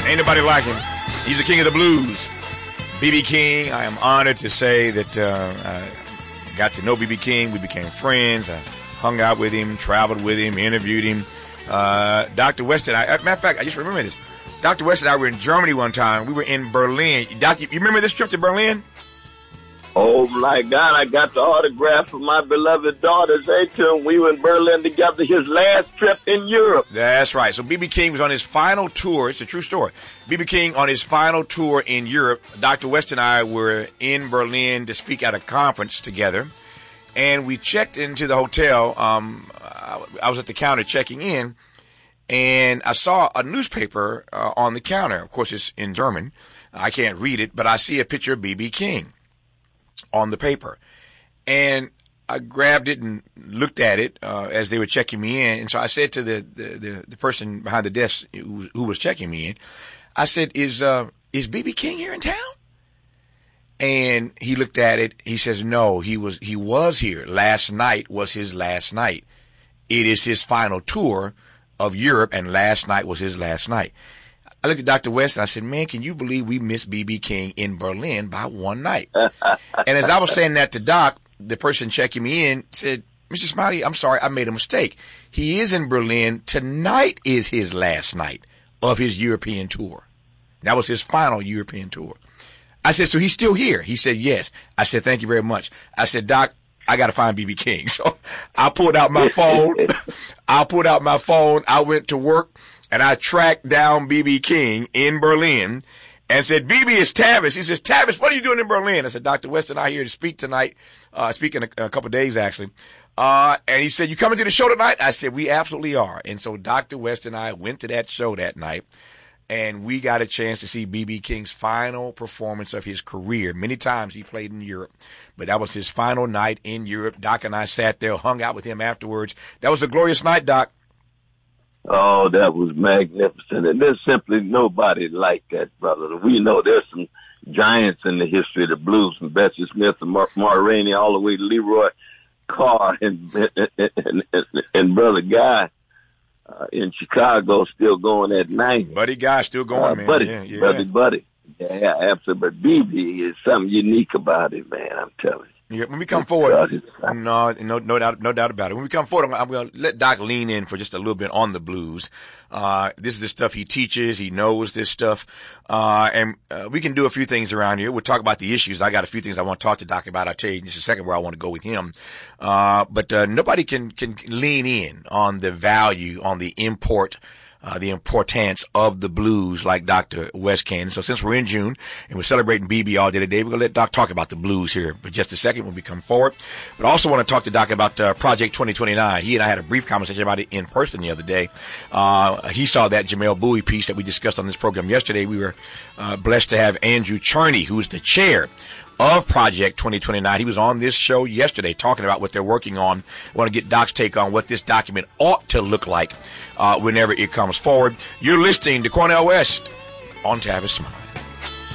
Ain't nobody like him. He's the king of the blues. B.B. King, I am honored to say that I got to know B.B. King. We became friends. I hung out with him, traveled with him, interviewed him. Dr. West and I, matter of fact, I just remember this. Dr. West and I were in Germany one time. We were in Berlin. Doc, you remember this trip to Berlin? Oh, my God, I got the autograph from my beloved daughter, Zaytun. We were in Berlin together, his last trip in Europe. That's right. So B.B. King was on his final tour. It's a true story. B.B. King on his final tour in Europe. Dr. West and I were in Berlin to speak at a conference together. And we checked into the hotel. I was at the counter checking in, and I saw a newspaper on the counter. Of course, it's in German. I can't read it, but I see a picture of B.B. King on the paper. And I grabbed it and looked at it as they were checking me in. And so I said to the person behind the desk who was checking me in, I said, is B.B. King here in town? And he looked at it. He says, no, he was here. Last night was his last night. It is his final tour of Europe, and last night was his last night. I looked at Dr. West and I said, man, can you believe we missed B.B. King in Berlin by one night? And as I was saying that to Doc, the person checking me in said, Mr. Smiley, I'm sorry, I made a mistake. He is in Berlin. Tonight is his last night of his European tour. That was his final European tour. I said, so he's still here? He said, yes. I said, thank you very much. I said, Doc, I got to find B.B. King. So I pulled out my phone. I went to work. And I tracked down B.B. King in Berlin and said, B.B., it's Tavis. He says, Tavis, what are you doing in Berlin? I said, Dr. West and I here to speak tonight, speak in a couple of days, actually. And he said, you coming to the show tonight? I said, we absolutely are. And so Dr. West and I went to that show that night, and we got a chance to see B.B. King's final performance of his career. Many times he played in Europe, but that was his final night in Europe. Doc and I sat there, hung out with him afterwards. That was a glorious night, Doc. Oh, that was magnificent. And there's simply nobody like that, brother. We know there's some giants in the history of the blues, from Bessie Smith and Ma Rainey all the way to Leroy Carr and Brother Guy in Chicago still going at 90. Buddy Guy still going, man. Buddy. Yeah, absolutely. But BB is something unique about it, man, I'm telling you. Yeah, when we come forward, no doubt about it. When we come forward, I'm going to let Doc lean in for just a little bit on the blues. This is the stuff he teaches. He knows this stuff. And we can do a few things around here. We'll talk about the issues. I got a few things I want to talk to Doc about. I'll tell you in just a second where I want to go with him. But nobody can lean in on the value, on the importance of the blues like Dr. West can. So since we're in June and we're celebrating BB all day today, we're going to let Doc talk about the blues here for just a second when we come forward. But I also want to talk to Doc about Project 2029. He and I had a brief conversation about it in person the other day. He saw that Jamel Bowie piece that we discussed on this program yesterday. We were blessed to have Andrew Charney, who is the chair of Project 2029. He was on this show yesterday talking about what they're working on. I want to get Doc's take on what this document ought to look like whenever it comes forward. You're listening to Cornel West on Tavis Smiley.